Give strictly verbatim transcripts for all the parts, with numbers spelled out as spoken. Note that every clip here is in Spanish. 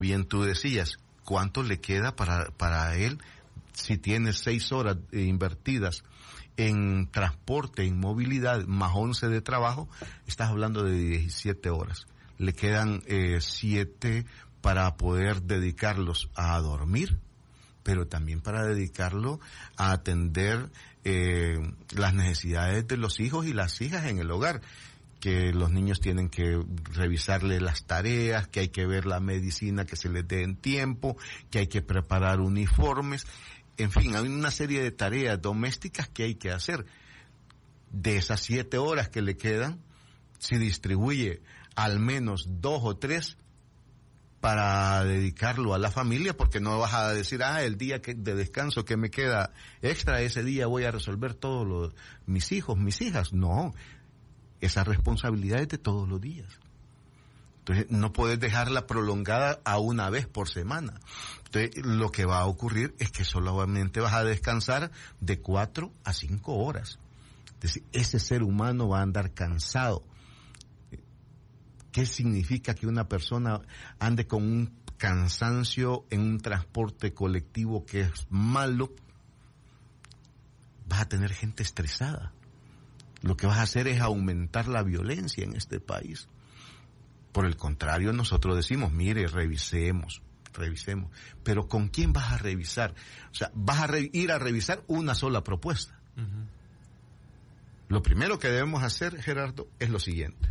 bien tú decías, ¿cuánto le queda para, para él si tiene seis horas invertidas en transporte, en movilidad, más once de trabajo? Estás hablando de diecisiete horas. Le quedan eh, siete para poder dedicarlos a dormir, pero también para dedicarlo a atender eh, las necesidades de los hijos y las hijas en el hogar, que los niños tienen que revisarle las tareas, que hay que ver la medicina que se les dé en tiempo, que hay que preparar uniformes, en fin, hay una serie de tareas domésticas que hay que hacer. De esas siete horas que le quedan, si distribuye al menos dos o tres para dedicarlo a la familia, porque no vas a decir, ah, el día que, de descanso que me queda extra, ese día voy a resolver todos los, mis hijos, mis hijas. No, esa responsabilidad es de todos los días. Entonces, no puedes dejarla prolongada a una vez por semana. Entonces, lo que va a ocurrir es que solamente vas a descansar de cuatro a cinco horas. Es decir, ese ser humano va a andar cansado. ¿Qué significa que una persona ande con un cansancio en un transporte colectivo que es malo? Vas a tener gente estresada. Lo que vas a hacer es aumentar la violencia en este país. Por el contrario, nosotros decimos, mire, revisemos, revisemos. Pero ¿con quién vas a revisar? O sea, vas a re- ir a revisar una sola propuesta. Uh-huh. Lo primero que debemos hacer, Gerardo, es lo siguiente: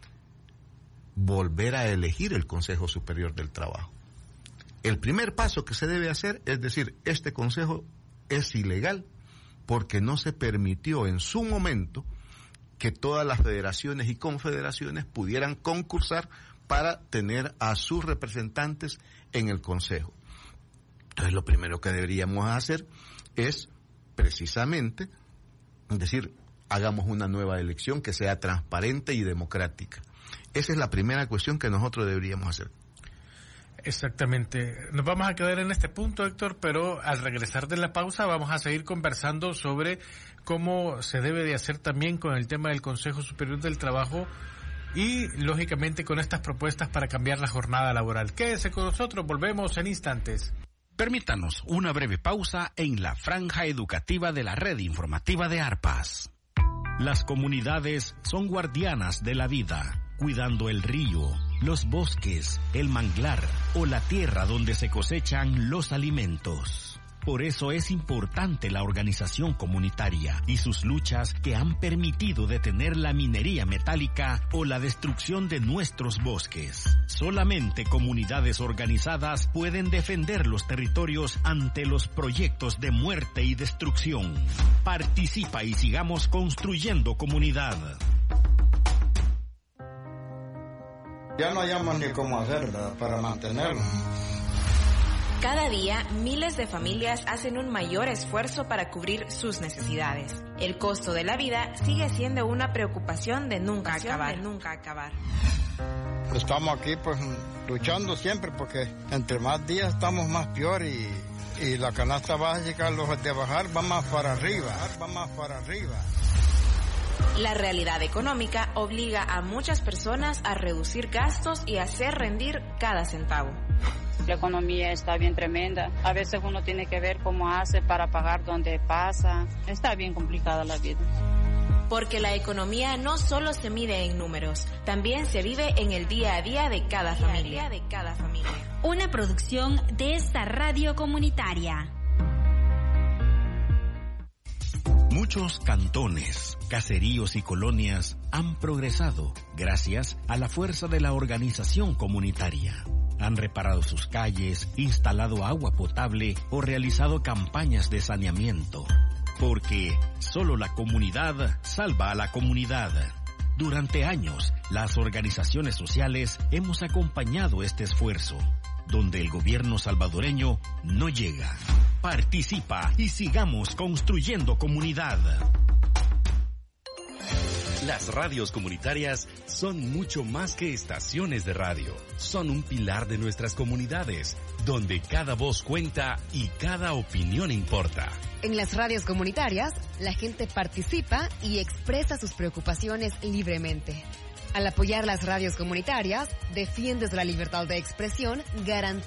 volver a elegir el Consejo Superior del Trabajo. El primer paso que se debe hacer es decir, este consejo es ilegal porque no se permitió en su momento que todas las federaciones y confederaciones pudieran concursar para tener a sus representantes en el consejo. Entonces, lo primero que deberíamos hacer es precisamente decir, hagamos una nueva elección que sea transparente y democrática. Esa es la primera cuestión que nosotros deberíamos hacer. Exactamente. Nos vamos a quedar en este punto, Héctor, pero al regresar de la pausa vamos a seguir conversando sobre cómo se debe de hacer también con el tema del Consejo Superior del Trabajo y, lógicamente, con estas propuestas para cambiar la jornada laboral. Quédese con nosotros, volvemos en instantes. Permítanos una breve pausa en la franja educativa de la red informativa de Arpas. Las comunidades son guardianas de la vida, cuidando el río, los bosques, el manglar o la tierra donde se cosechan los alimentos. Por eso es importante la organización comunitaria y sus luchas que han permitido detener la minería metálica o la destrucción de nuestros bosques. Solamente comunidades organizadas pueden defender los territorios ante los proyectos de muerte y destrucción. Participa y sigamos construyendo comunidad. Ya no hayamos ni cómo hacer, ¿verdad?, para mantenerlo. Cada día, miles de familias hacen un mayor esfuerzo para cubrir sus necesidades. El costo de la vida sigue siendo una preocupación de nunca acabar. De nunca acabar. Estamos aquí pues luchando siempre porque entre más días estamos más peor y, y la canasta básica, los de bajar, va más para arriba, va más para arriba. La realidad económica obliga a muchas personas a reducir gastos y hacer rendir cada centavo. La economía está bien tremenda. A veces uno tiene que ver cómo hace para pagar donde pasa. Está bien complicada la vida. Porque la economía no solo se mide en números, también se vive en el día a día de cada familia. De cada familia. Una producción de esta radio comunitaria. Muchos cantones, caseríos y colonias han progresado gracias a la fuerza de la organización comunitaria. Han reparado sus calles, instalado agua potable o realizado campañas de saneamiento. Porque solo la comunidad salva a la comunidad. Durante años, las organizaciones sociales hemos acompañado este esfuerzo, donde el gobierno salvadoreño no llega. Participa y sigamos construyendo comunidad. Las radios comunitarias son mucho más que estaciones de radio. Son un pilar de nuestras comunidades, donde cada voz cuenta y cada opinión importa. En las radios comunitarias, la gente participa y expresa sus preocupaciones libremente. Al apoyar las radios comunitarias, defiendes la libertad de expresión, garantizando